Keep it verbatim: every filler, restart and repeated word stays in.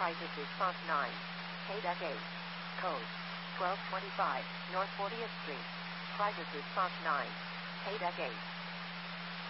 Private Response nine. K-eight. Code twelve twenty-five, North fortieth Street. Private Response nine. K-eight.